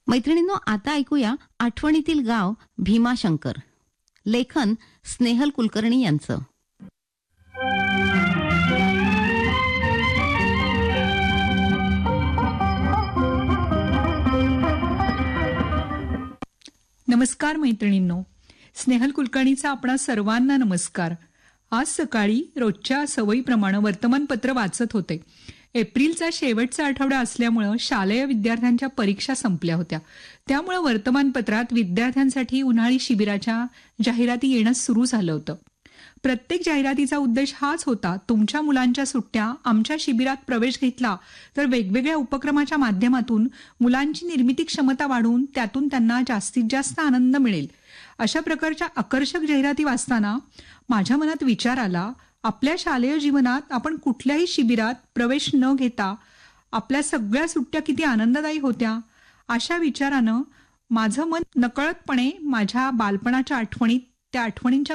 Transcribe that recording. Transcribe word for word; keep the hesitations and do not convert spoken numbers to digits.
मैत्रिणींनो, आता ऐकूया आठवणीतील गाव भीमाशंकर. लेखन स्नेहल कुलकर्णी यांचं. नमस्कार मैत्रिणींनो, स्नेहल कुलकर्णीचा आपणा सर्वांना नमस्कार. आज सकाळी रोजच्या सवयीप्रमाणे वर्तमानपत्र वाचत होते. एप्रिलचा शेवटचा आठवडा असल्यामुळं शालेय विद्यार्थ्यांच्या परीक्षा संपल्या होत्या. त्यामुळे वर्तमानपत्रात विद्यार्थ्यांसाठी उन्हाळी शिबिराच्या जाहिराती येणं सुरू झालं होतं. प्रत्येक जाहिरातीचा उद्देश हाच होता, तुमच्या मुलांच्या सुट्ट्या आमच्या शिबिरात प्रवेश घेतला तर वेगवेगळ्या उपक्रमाच्या माध्यमातून मुलांची निर्मिती क्षमता वाढून त्यातून त्यांना जास्तीत जास्त आनंद मिळेल. अशा प्रकारच्या आकर्षक जाहिराती वाचताना माझ्या मनात विचार आला, आपल्या शालेय जीवनात आपण कुठल्याही शिबिरात प्रवेश न घेता आपल्या सगळ्या सुट्ट्या किती आनंददायी होत्या. अशा विचारानं माझं मन नकळतपणे माझ्या बालपणाच्या आठवणीत, त्या आठवणींच्या